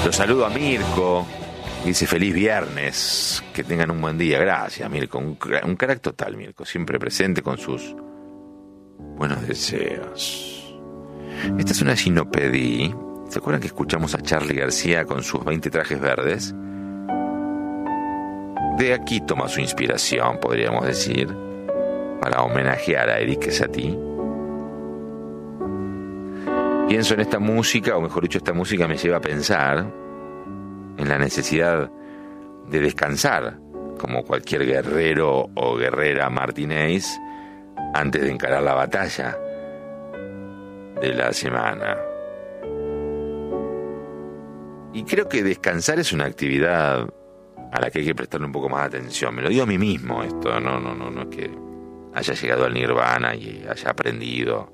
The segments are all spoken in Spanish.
Los saludo a Mirko. Dice feliz viernes. Que tengan un buen día. Gracias, Mirko. Un crack total, Mirko. Siempre presente con sus buenos deseos. Esta es una ginopedí. ¿Se acuerdan que escuchamos a Charly García con sus 20 trajes verdes? De aquí toma su inspiración, podríamos decir, para homenajear a Erik Satie. Pienso en esta música, o mejor dicho, esta música me lleva a pensar en la necesidad de descansar, como cualquier guerrero o guerrera martinez, antes de encarar la batalla de la semana. Y creo que descansar es una actividad a la que hay que prestarle un poco más de atención. Me lo digo a mí mismo esto, no es que haya llegado al nirvana y haya aprendido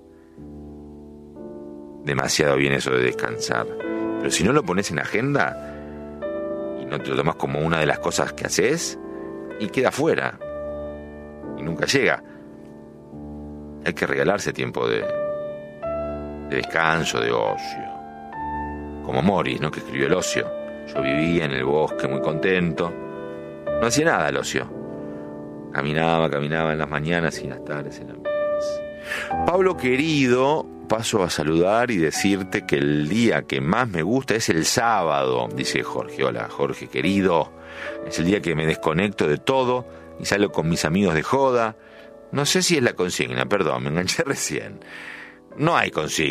demasiado bien eso de descansar. Pero si no lo pones en agenda y no te lo tomas como una de las cosas que haces, y queda fuera y nunca llega. Hay que regalarse tiempo de descanso, de ocio. Como Morris, ¿no?, que escribió El ocio. Yo vivía en el bosque muy contento. No hacía nada el ocio. Caminaba en las mañanas y en las tardes en las noches. Pablo querido, paso a saludar y decirte que el día que más me gusta es el sábado, dice Jorge. Hola, Jorge querido. Es el día que me desconecto de todo y salgo con mis amigos de joda. No sé si es la consigna, perdón, me enganché recién. No hay consigna.